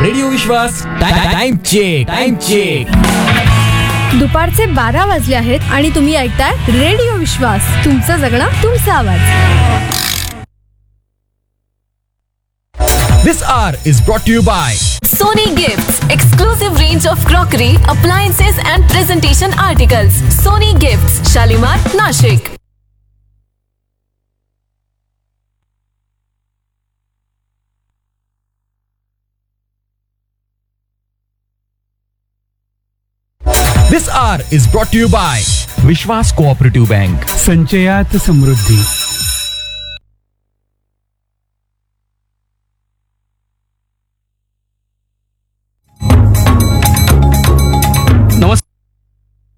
Radio विश्वास time check. दुपारचे 12 वाजले आहेत आणि तुम्ही ऐकताय रेडिओ विश्वास. तुमचं जगणं तुमचा आवाज. This hour is brought to you by Sony Gifts, exclusive range of crockery, appliances and presentation articles. Sony Gifts, Shalimar, Nashik. This hour is brought to you by विश्वास कोऑपरेटिव्ह बँक. संचयात समृद्धी.